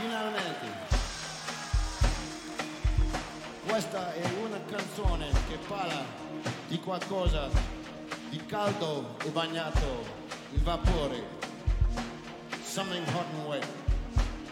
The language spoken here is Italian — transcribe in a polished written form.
Finalmente. Questa è una canzone che parla di qualcosa di caldo e bagnato in vapore. Something hot and wet.